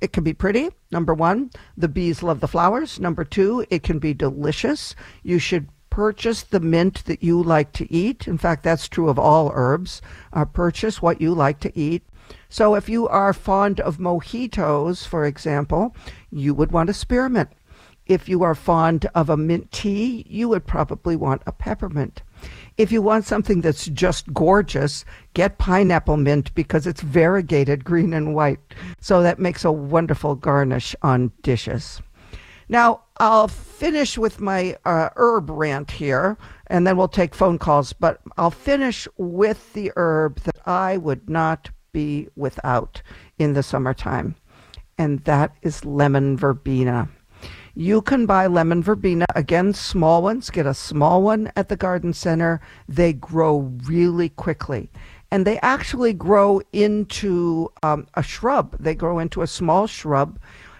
it can be pretty. Number one, the bees love the flowers. Number two, it can be delicious. You should purchase the mint that you like to eat. In fact, that's true of all herbs. Purchase what you like to eat. So if you are fond of mojitos, for example, you would want a spearmint. If you are fond of a mint tea, you would probably want a peppermint. If you want something that's just gorgeous, get pineapple mint because it's variegated green and white. So that makes a wonderful garnish on dishes. Now, I'll finish with my herb rant here, and then we'll take phone calls. But I'll finish with the herb that I would not be without in the summertime, and that is lemon verbena. You can buy lemon verbena, again, small ones. Get a small one at the garden center. They grow really quickly. And they actually grow into a shrub. They grow into a small shrub.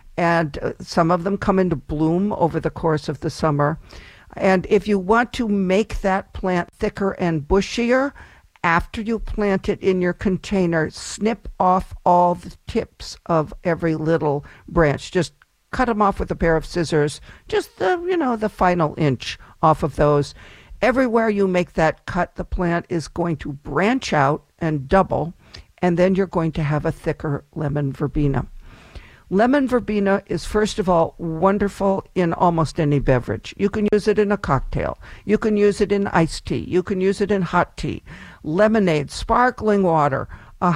And some of them come into bloom over the course of the summer. And if you want to make that plant thicker and bushier, after you plant it in your container, snip off all the tips of every little branch. Just cut them off with a pair of scissors, just the final inch off of those. Everywhere you make that cut, the plant is going to branch out and double, and then you're going to have a thicker lemon verbena. Lemon verbena is, first of all, wonderful in almost any beverage. You can use it in a cocktail. You can use it in iced tea. You can use it in hot tea, lemonade, sparkling water,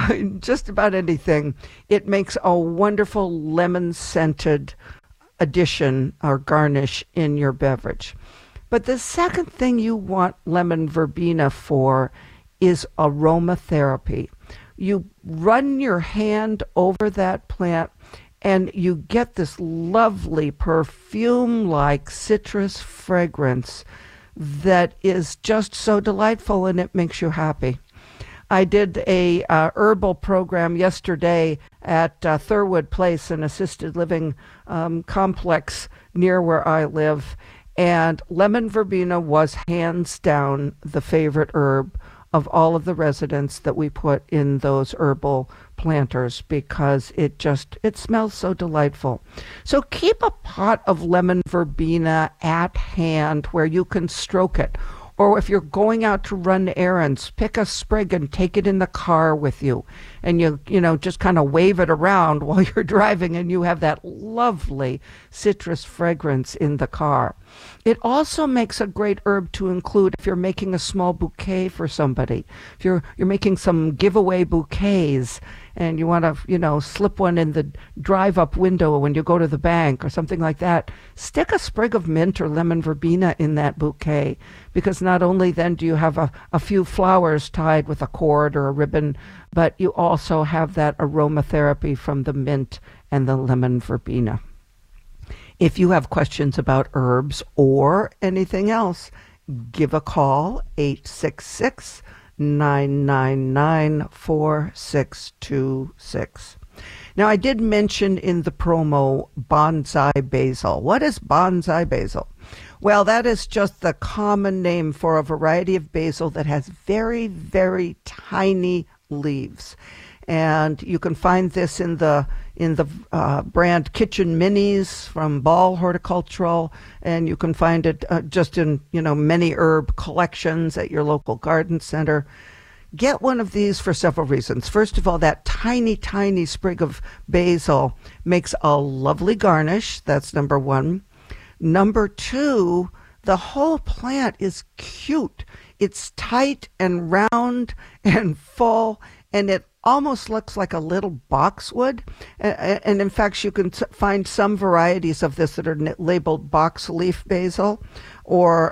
just about anything. It makes a wonderful lemon-scented addition or garnish in your beverage. But the second thing you want lemon verbena for is aromatherapy. You run your hand over that plant and you get this lovely perfume-like citrus fragrance that is just so delightful, and it makes you happy. I did a herbal program yesterday at Thurwood Place, an assisted living complex near where I live, and lemon verbena was hands down the favorite herb of all of the residents that we put in those herbal planters because it smells so delightful. So keep a pot of lemon verbena at hand where you can stroke it. Or if you're going out to run errands, pick a sprig and take it in the car with you. And you just kind of wave it around while you're driving, and you have that lovely citrus fragrance in the car. It also makes a great herb to include if you're making a small bouquet for somebody. If you're making some giveaway bouquets and you want to, slip one in the drive-up window when you go to the bank or something like that, stick a sprig of mint or lemon verbena in that bouquet, because not only then do you have a few flowers tied with a cord or a ribbon, but you also have that aromatherapy from the mint and the lemon verbena. If you have questions about herbs or anything else, give a call, 866-999-4626. Now, I did mention in the promo bonsai basil. What is bonsai basil? Well, that is just the common name for a variety of basil that has very, very tiny leaves. And you can find this in the brand Kitchen Minis from Ball Horticultural, and you can find it just in many herb collections at your local garden center. Get one of these for several reasons. First of all, that tiny, tiny sprig of basil makes a lovely garnish. That's number one. Number two, the whole plant is cute. It's tight and round and full, and it almost looks like a little boxwood. And in fact, you can find some varieties of this that are labeled box leaf basil or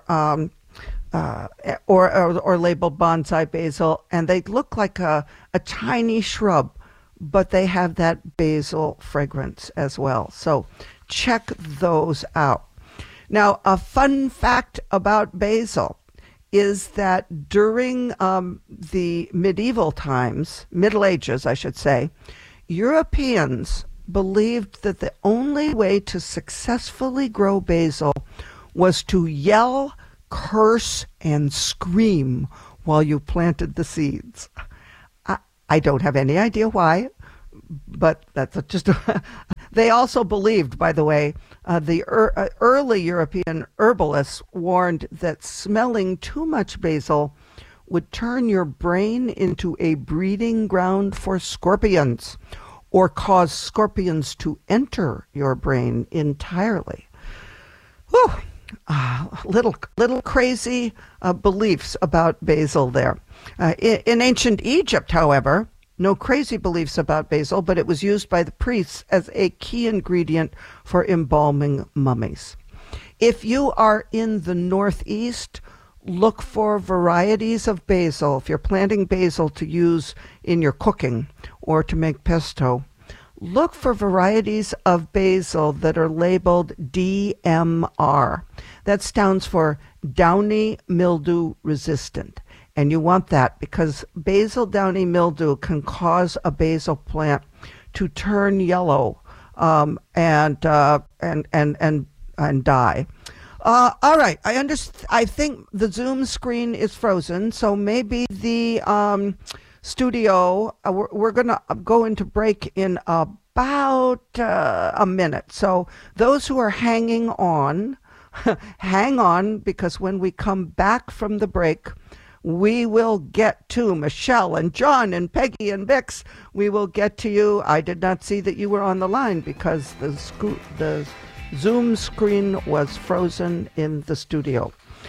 labeled bonsai basil, and they look like a tiny shrub, but they have that basil fragrance as well. So check those out. Now, a fun fact about basil is that during the medieval times, Middle Ages, I should say, Europeans believed that the only way to successfully grow basil was to yell, curse, and scream while you planted the seeds. I don't have any idea why, but that's They also believed, by the way, early European herbalists warned that smelling too much basil would turn your brain into a breeding ground for scorpions or cause scorpions to enter your brain entirely. Whew. Little crazy beliefs about basil there. In ancient Egypt, however, no crazy beliefs about basil, but it was used by the priests as a key ingredient for embalming mummies. If you are in the Northeast, look for varieties of basil. If you're planting basil to use in your cooking or to make pesto, look for varieties of basil that are labeled DMR. That stands for downy mildew resistant. And you want that because basil downy mildew can cause a basil plant to turn yellow and die. All right, I think the Zoom screen is frozen, so maybe the studio. We're going to go into break in about a minute. So those who are hanging on, hang on, because when we come back from the break, we will get to Michelle and John and Peggy and Vix. We will get to you. I did not see that you were on the line because the Zoom screen was frozen in the studio.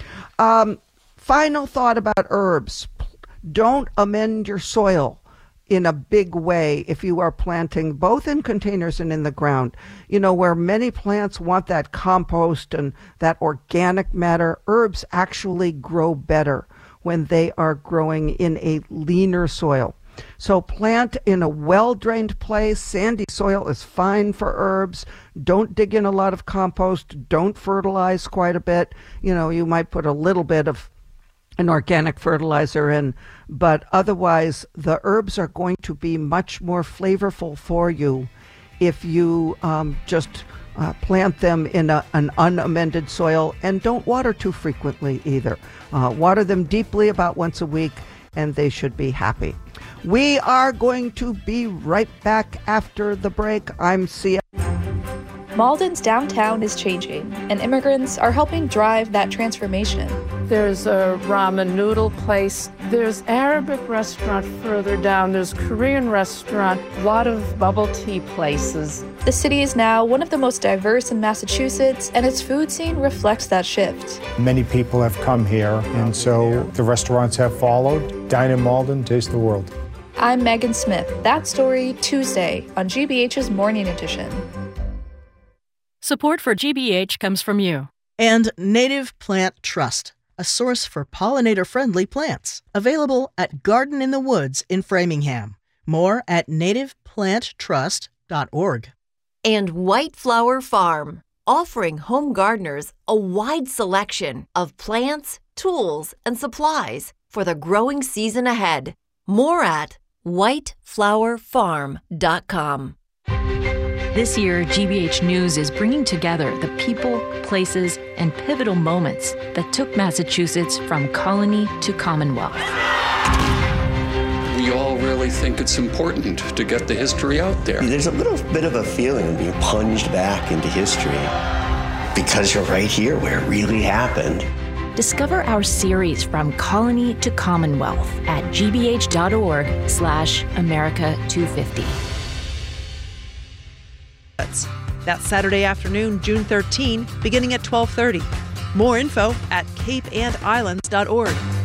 Final thought about herbs. Don't amend your soil in a big way if you are planting both in containers and in the ground. You know, where many plants want that compost and that organic matter, herbs actually grow better when they are growing in a leaner soil. So plant in a well-drained place. Sandy soil is fine for herbs. Don't dig in a lot of compost. Don't fertilize quite a bit. You know, you might put a little bit of an organic fertilizer in, but otherwise the herbs are going to be much more flavorful for you if you just plant them in an unamended soil, and don't water too frequently either. Water them deeply about once a week, and they should be happy. We are going to be right back after the break. I'm Cia. Malden's downtown is changing, and immigrants are helping drive that transformation. There's a ramen noodle place. There's Arabic restaurant further down. There's Korean restaurant. A lot of bubble tea places. The city is now one of the most diverse in Massachusetts, and its food scene reflects that shift. Many people have come here, and so the restaurants have followed. Dine in Malden, taste the world. I'm Megan Smith. That Story, Tuesday on GBH's Morning Edition. Support for GBH comes from you. And Native Plant Trust, a source for pollinator-friendly plants. Available at Garden in the Woods in Framingham. More at nativeplanttrust.org. And White Flower Farm, offering home gardeners a wide selection of plants, tools, and supplies for the growing season ahead. More at whiteflowerfarm.com. This year, GBH News is bringing together the people, places, and pivotal moments that took Massachusetts from colony to Commonwealth. We all really think it's important to get the history out there. There's a little bit of a feeling of being plunged back into history because you're right here where it really happened. Discover our series From Colony to Commonwealth at gbh.org/America250. That's Saturday afternoon, June 13, beginning at 12:30. More info at capeandislands.org.